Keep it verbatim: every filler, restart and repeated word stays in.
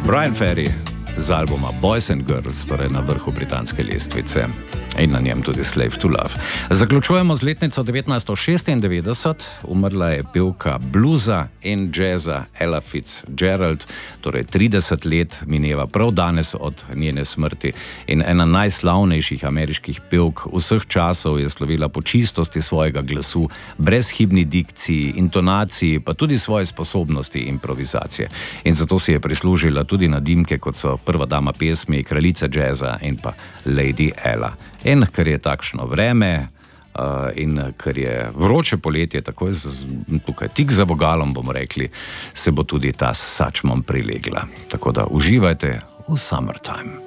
Bryan Ferry z albuma Boys and Girls, torej na vrhu britanske lestvice. In na njem tudi Slave to Love. Zaključujemo z letnico devetnajststo šestindevetdeset, umrla je pevka bluza in džeza Ella Fitzgerald, torej trideset let mineva prav danes od njene smrti in ena najslavnejših ameriških pevk vseh časov je slovila po čistosti svojega glasu, brezhibni dikciji, intonaciji, pa tudi svoje sposobnosti improvizacije. In zato si je prislužila tudi nadimke, kot so prva dama pesmi, kraljica džeza in pa Lady Ella. In ker je takšno vreme uh, in ker je vroče poletje, takoj z, tukaj tik za vogalom, bomo rekli, se bo tudi ta s sačmom prilegla. Tako da uživajte v summertime.